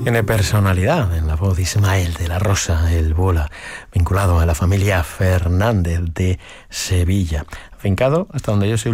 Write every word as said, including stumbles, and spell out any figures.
Tiene personalidad en la voz de Ismael de la Rosa, el Bola, vinculado a la familia Fernández de Sevilla, afincado hasta donde yo soy